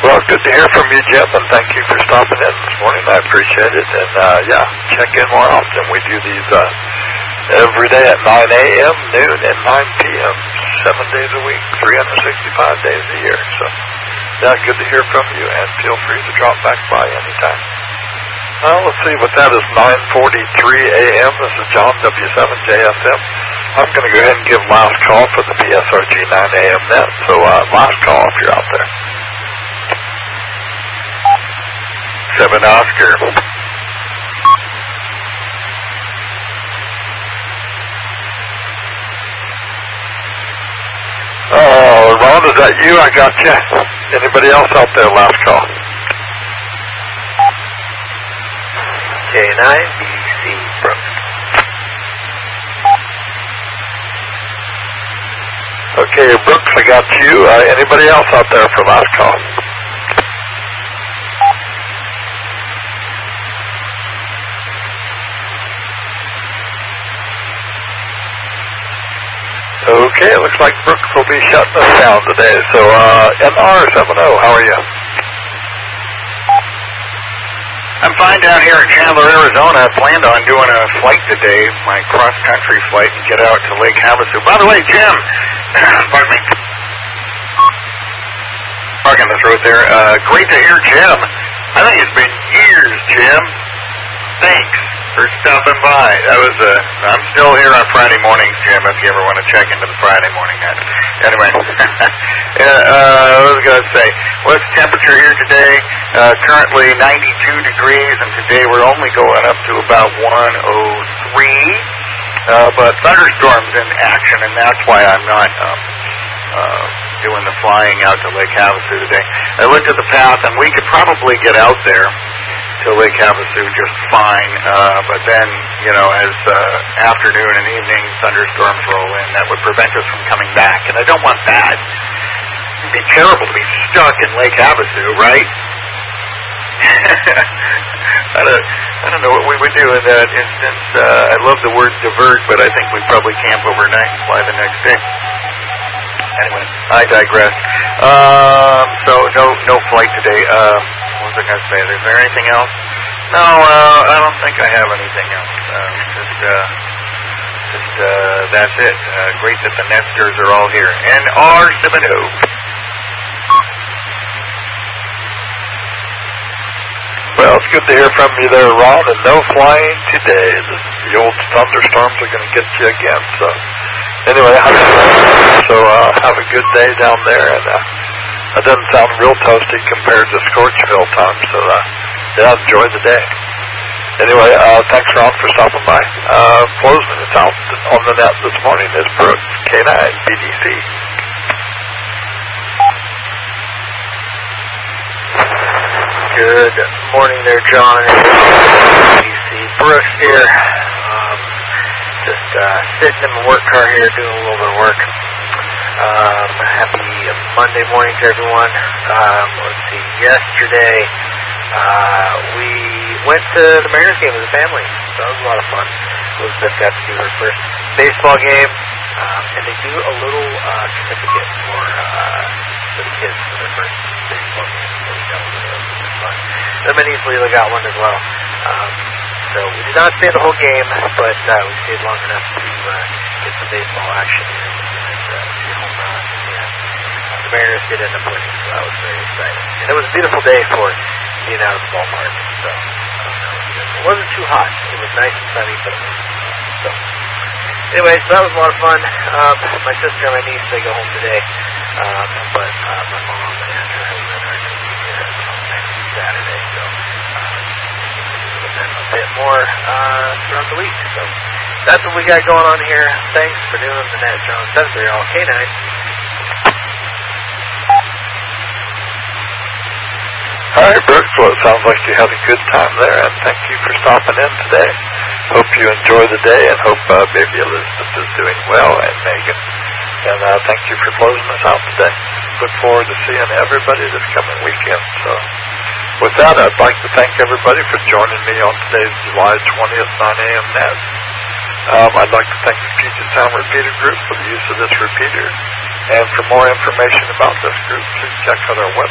Well, good to hear from you, Jim, and thank you for stopping in this morning. I appreciate it. And, check in more often. We do these every day at 9 a.m., noon, and 9 p.m., 7 days a week, 365 days a year. So, good to hear from you, and feel free to drop back by anytime. Let's see what that is, 9:43 a.m. This is John, W7JSM. I'm going to go ahead and give last call for the PSRG 9 a.m. net. So, last call if you're out there. 7 Oscar. Oh, Ron, is that you? I got you. Anybody else out there? Last call. J9 BDC Brooks. Okay, Brooks, I got you. Anybody else out there for last call? Okay, it looks like Brooks will be shutting us down today. So, NR70, how are you? I'm fine down here in Chandler, Arizona. I planned on doing a flight today, my cross-country flight, and get out to Lake Havasu. By the way, Jim, pardon me, park in the throat there. Great to hear Jim. I think it's been years, Jim. Thanks for stopping by. I'm still here on Friday mornings, Jim, if you ever want to check into the Friday morning net. Anyway, what was I going to say? What's the temperature here today? Currently 92 degrees, and today we're only going up to about 103. But thunderstorms in action, and that's why I'm not doing the flying out to Lake Havasu today. I looked at the path, and we could probably get out there to Lake Havasu just fine, but then, as afternoon and evening thunderstorms roll in, that would prevent us from coming back, and I don't want that. It'd be terrible to be stuck in Lake Havasu, right? I don't know what we would do in that instance. I love the word divert, but I think we'd probably camp overnight and fly the next day. Anyway, I digress. So no flight today. What was I going to say? Is there anything else? No, I don't think I have anything else. That's it. Great that the nesters are all here. And R70. Well, it's good to hear from you there, Ron, and no flying today. The old thunderstorms are going to get you again. So, anyway, have a good day down there. And that doesn't sound real toasty compared to Scorchville time. So, enjoy the day. Anyway, thanks, Ron, for stopping by. Closing us out on the net this morning is Brooks, K9 BDC. Good morning there, John. BDC Brooks here. Just sitting in my work car here doing a little bit of work. Happy Monday morning to everyone. Let's see, yesterday we went to the Mariners game as a family. So that was a lot of fun. Elizabeth got to do her first baseball game, and they do a little certificate for the kids for their first baseball game. So that was fun. And then Leela got one as well. So we did not stay the whole game, but we stayed long enough to get some baseball action and see home runs. The Mariners did end up winning, so I was very excited. And it was a beautiful day for being out of the ballpark. So it wasn't too hot. It was nice and sunny, but it was so. Anyway, so that was a lot of fun. My sister and my niece, they go home today. But my mom and her husband are going to be here next Saturday. So a bit more throughout the week. So that's what we got going on here. Thanks for doing the net, John. That's all. K9. All right, Brooks. Well, it sounds like you had a good time there, and thank you for stopping in today. Hope you enjoy the day, and hope baby Elizabeth is doing well, and Megan. And thank you for closing us out today. Look forward to seeing everybody this coming weekend. So, with that, I'd like to thank everybody for joining me on today's July 20th 9 a.m. net. I'd like to thank the Puget Sound Repeater Group for the use of this repeater. And for more information about this group, please check out our website.